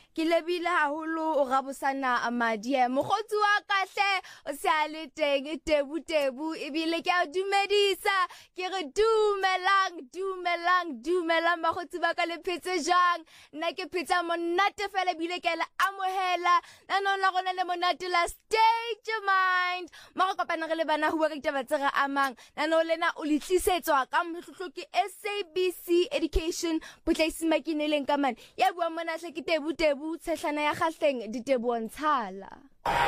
Ke lebile haholo o rabosana Amadi mokgotsi wa kahle o se a le teng tebu ebile ke a dumedisa ke re dumelang bakgotsi ba ka le phetse jang nna ke phetsa monate fela bile ke la amohela nna la gona le monate la stage your mind ma go kopana re le bana ho re taba tse ga amang nna lena o litlisetswa ka mohlotlo ke SABC Education Butlaisi Makineleng ka mane ya bua mona hle ke tebu tshehlana ya kgahleng ditebontshana